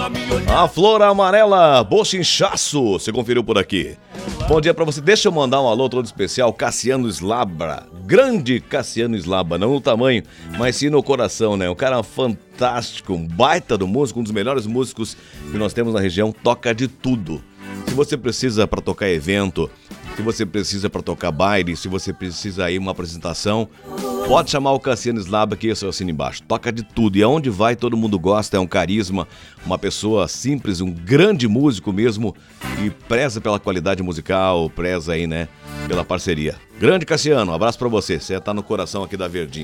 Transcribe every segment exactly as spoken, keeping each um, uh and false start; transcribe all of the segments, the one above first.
A Flor Amarela, Bochinchaço, você conferiu por aqui. Bom dia pra você, deixa eu mandar um alô todo especial, Cassiano Slabra, grande Cassiano Slabra, não no tamanho, mas sim no coração, né? Um cara fantástico, um baita do músico, um dos melhores músicos que nós temos na região, toca de tudo. Se você precisa pra tocar evento, se você precisa pra tocar baile, se você precisa ir uma apresentação, pode chamar o Cassiano Slabra que esse é o assino embaixo. Toca de tudo e aonde vai todo mundo gosta, é um carisma, uma pessoa simples, um grande músico mesmo e preza pela qualidade musical, preza aí, né, pela parceria. Grande Cassiano, um abraço pra você, você tá no coração aqui da Verdinha.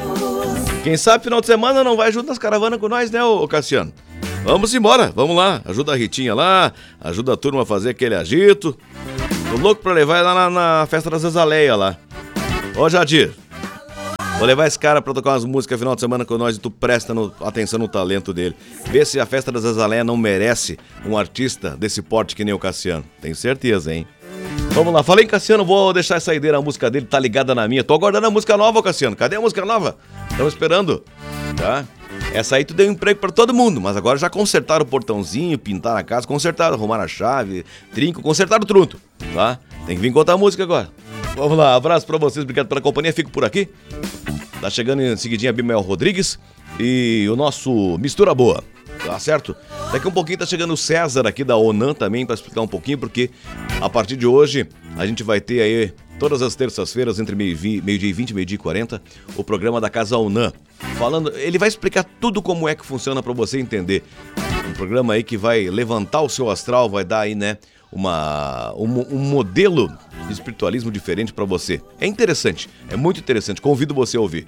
Quem sabe final de semana não vai junto nas caravanas com nós, né, ô Cassiano? Vamos embora, vamos lá, ajuda a Ritinha lá, ajuda a turma a fazer aquele agito. Tô louco pra levar lá na, na festa das Azaleias lá. Ô Jadir, vou levar esse cara pra tocar umas músicas final de semana com nós e tu presta no, atenção no talento dele. Vê se a festa das Azaleias não merece um artista desse porte que nem o Cassiano. Tenho certeza, hein? Vamos lá, falei em Cassiano, vou deixar essa ideia, a música dele tá ligada na minha. Tô aguardando a música nova, Cassiano. Cadê a música nova? Estamos esperando, tá? Essa aí tu deu emprego pra todo mundo, mas agora já consertaram o portãozinho, pintaram a casa, consertaram, arrumaram a chave, trinco, consertaram o trunto, tá? Tem que vir contar a música agora. Vamos lá, abraço pra vocês, obrigado pela companhia, fico por aqui. Tá chegando em seguidinha Abimael Rodrigues e o nosso Mistura Boa, tá certo? Daqui um pouquinho tá chegando o César aqui da ONAM também pra explicar um pouquinho, porque a partir de hoje a gente vai ter aí todas as terças-feiras entre meio-dia e vinte e meio-dia e quarenta o programa da Casa ONAM. Falando, ele vai explicar tudo como é que funciona pra você entender. Um programa aí que vai levantar o seu astral, vai dar aí, né, uma, um, um modelo de espiritualismo diferente pra você. É interessante, é muito interessante, convido você a ouvir.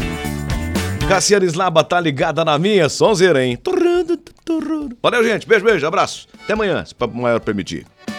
Cassiano Slabra tá ligada na minha, sonzeira, hein? Valeu, gente, beijo, beijo, abraço. Até amanhã, se o papo maior permitir.